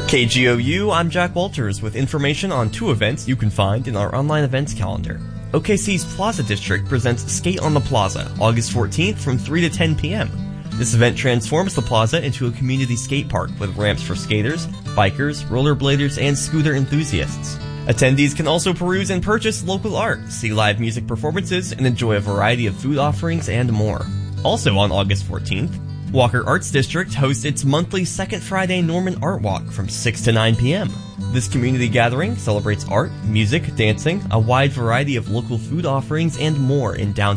KGOU, I'm Jack Walters with information on 2 events you can find in our online events calendar. OKC's Plaza District presents Skate on the Plaza, August 14th from 3 to 10 p.m. This event transforms the plaza into a community skate park with ramps for skaters, bikers, rollerbladers, and scooter enthusiasts. Attendees can also peruse and purchase local art, see live music performances, and enjoy a variety of food offerings and more. Also on August 14th, Walker Arts District hosts its monthly Second Friday Norman Art Walk from 6 to 9 p.m. This community gathering celebrates art, music, dancing, a wide variety of local food offerings, and more in downtown